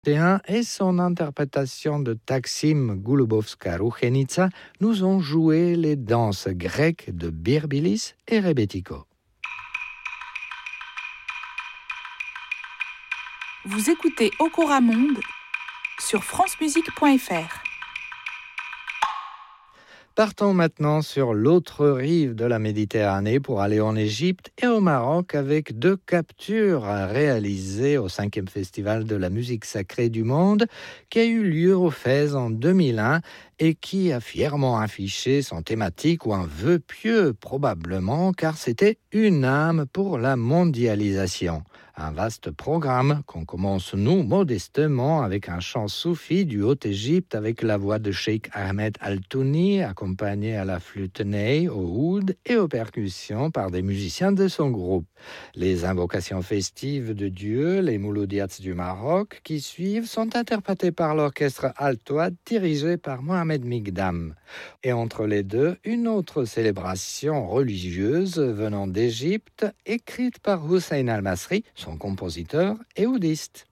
Et son interprétation de Taksim Goulubovska-Rouchenica nous ont joué les danses grecques de Birbilis et Rebetiko. Vous écoutez Okora Monde sur francemusique.fr. Partons maintenant sur l'autre rive de la Méditerranée pour aller en Égypte et au Maroc avec 2 captures réalisées au 5e Festival de la musique sacrée du monde qui a eu lieu au Fès en 2001 et qui a fièrement affiché son thématique ou un vœu pieux probablement car c'était une âme pour la mondialisation. Un vaste programme qu'on commence nous modestement avec un chant soufi du Haut-Égypte avec la voix de Cheikh Ahmed Al-Touni accompagné à la flûte ney, au oud et aux percussions par des musiciens de son groupe. Les invocations festives de Dieu, les Mouloudiats du Maroc qui suivent sont interprétées par l'orchestre altois dirigé par Mohamed Migdam. Et entre les deux, une autre célébration religieuse venant d'Égypte écrite par Hussein Al-Masri, son compositeur et oudiste.